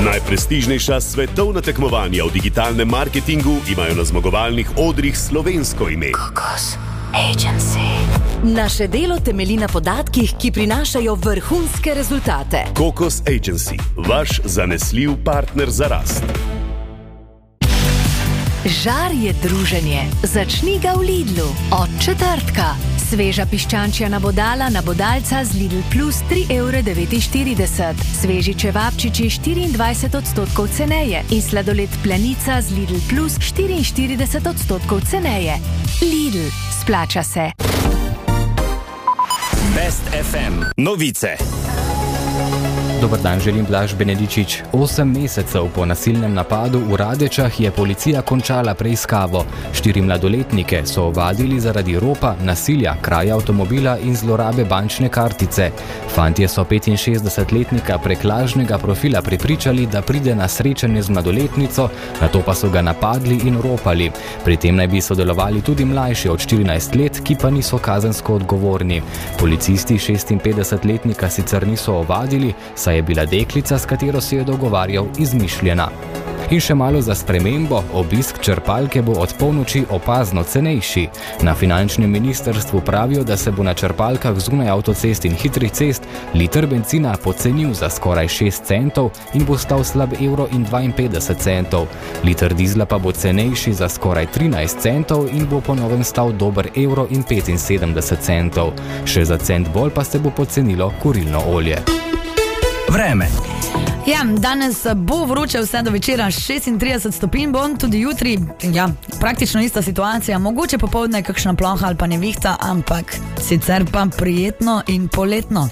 Najprestižnejša svetovna tekmovanja v digitalnem marketingu imajo na zmagovalnih odrih slovensko ime. Kokos Agency. Naše delo temelji na podatkih, ki prinašajo vrhunske rezultate. Kokos Agency, vaš zanesljiv partner za rast. Žar je druženje. Začni ga v Lidlu. Od četrtka. Sveža piščančja nabodala nabodalca z Lidl Plus 3,49 €. Sveži čevapčiči 24% ceneje in sladoled Planica z Lidl Plus 44% ceneje. Lidl, splača se. Best FM novice. Dober dan, želim Blaž Benedičič. 8 mesecev po nasilnem napadu v Radečah je policija končala preiskavo. 4 mladoletnike so ovadili zaradi ropa, nasilja, kraja avtomobila in zlorabe bančne kartice. Fantje so 65-letnika prek lažnega profila prepričali, da pride na srečanje z mladoletnico, nato pa so ga napadli in ropali. Pri tem naj bi sodelovali tudi mlajši od 14 let, ki pa niso kazensko odgovorni. Policisti 56-letnika sicer niso ovadili, saj je bila deklica, s katero se je dogovarjal, izmišljena. In še malo za spremembo, obisk črpalke bo od polnoči opazno cenejši. Na finančnem ministrstvu pravijo, da se bo na črpalkah zunaj avtocest in hitrih cest liter bencina pocenil za skoraj 6 centov in bo stal slab €1,52. Liter dizla pa bo cenejši za skoraj 13 centov in bo po novem stal dober €1,75. Še za cent bolj pa se bo pocenilo kurilno olje. Vreme. Ja, danes bo vroče vse do večera, 36 stopinj bo, tudi jutri, ja, praktično ista situacija, mogoče popoldne kakšna ploha ali pa nevihta, ampak sicer pa prijetno in poletno.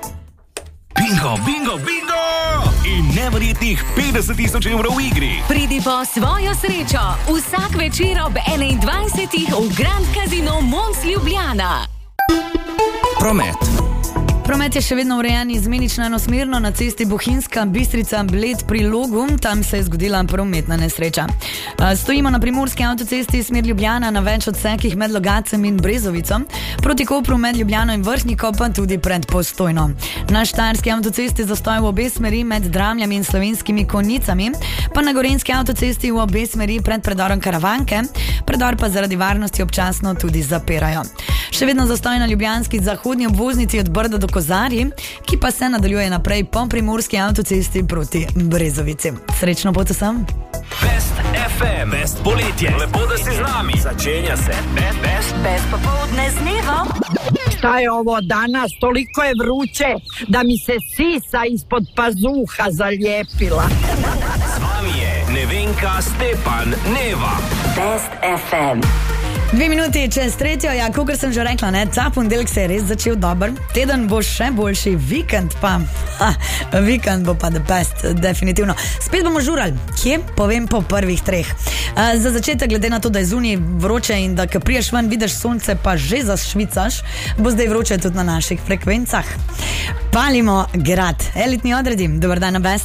Bingo, bingo, bingo! In neverjetnih 50 000 evrov v igri. Pridi po svojo srečo vsak večer ob 21. v Grand Casino Mons Ljubljana. Promet. Promet je še vedno urejen izmenično enosmerno na cesti Bohinjska Bistrica-Bled pri Logu, tam se je zgodila prometna nesreča. Stojimo na primorski avtocesti smer Ljubljana na več odsekih med Logacem in Brezovico, proti Kopru med Ljubljano in Vrhniko pa tudi pred Postojno. Na štajerski avtocesti zastoj v obe smeri med Dramljami in Slovenskimi Konjicami, pa na gorenjski avtocesti v obe smeri pred predorom Karavanke, predor pa zaradi varnosti občasno tudi zapirajo. Še vedno zastoj na ljubljanski zahodni obvoznici od Brda do Kozarji, ki pa se nadaljuje naprej po primorski avtocesti proti Brezovici. Srečno pot vsem! Best FM, best poletje. Lepo, da si z nami. Začenja se Best popoldne z Nevo. Šta je ovo danas? Toliko je vruće da mi se sisa ispod pazuha zalijepila. Z vami je Nevenka, Stepan, Neva. Best FM. 2 minuti čez 3, ja, kakor sem že rekla, ne, ta ponedeljek se je res začel dober, teden bo še boljši, vikend pa, vikend bo pa the best, definitivno. Spet bomo žurali, kje? Povem po prvih 3. Za začetek, glede na to, da je zunaj vroče in da ko priješ ven, vidiš sonce pa že zašvicaš, bo zdaj vroče tudi na naših frekvencah. Palimo grad, elitni odredi, dober dan na Best.